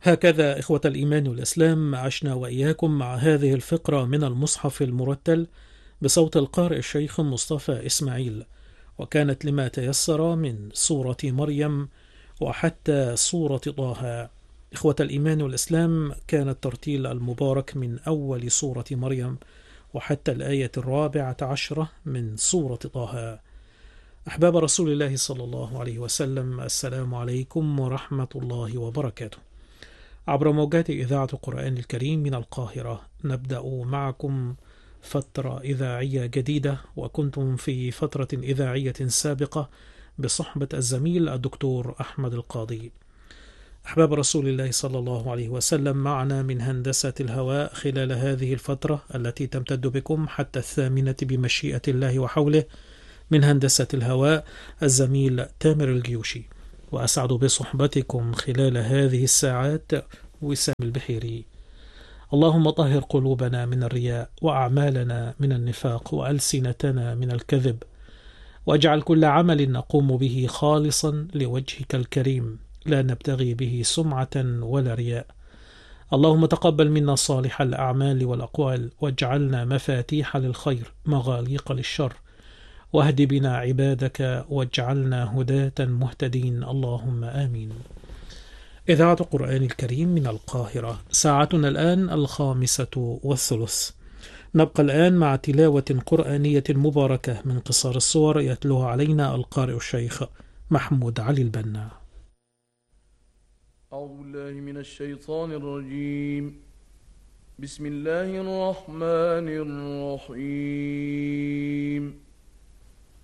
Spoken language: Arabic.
هكذا إخوة الإيمان والإسلام عشنا وإياكم مع هذه الفقرة من المصحف المرتل بصوت القارئ الشيخ مصطفى إسماعيل، وكانت لما تيسر من سورة مريم وحتى سورة طه. إخوة الإيمان والإسلام، كان الترتيل المبارك من أول سورة مريم وحتى الآية 14 من سورة طه. أحباب رسول الله صلى الله عليه وسلم، السلام عليكم ورحمة الله وبركاته. عبر موجات إذاعة القرآن الكريم من القاهرة نبدأ معكم فترة إذاعية جديدة، وكنتم في فترة إذاعية سابقة بصحبة الزميل الدكتور أحمد القاضي. أحباب رسول الله صلى الله عليه وسلم، معنا من هندسة الهواء خلال هذه الفترة التي تمتد بكم حتى 8 بمشيئة الله وحوله من هندسة الهواء الزميل تامر الجيوشي، وأسعد بصحبتكم خلال هذه الساعات وسام البحيري. اللهم طهر قلوبنا من الرياء، وأعمالنا من النفاق، وألسنتنا من الكذب، واجعل كل عمل نقوم به خالصا لوجهك الكريم، لا نبتغي به سمعة ولا رياء. اللهم تقبل منا صالح الأعمال والأقوال، واجعلنا مفاتيح للخير مغاليق للشر، واهد بنا عبادك واجعلنا هداة مهتدين، اللهم آمين. إذاعة القرآن الكريم من القاهرة، ساعتنا الآن 5:30. نبقى الآن مع تلاوة قرآنية مباركة من قصار الصور يتلوها علينا القارئ الشيخ محمود علي البنا. أعوذ بالله من الشيطان الرجيم. بسم الله الرحمن الرحيم.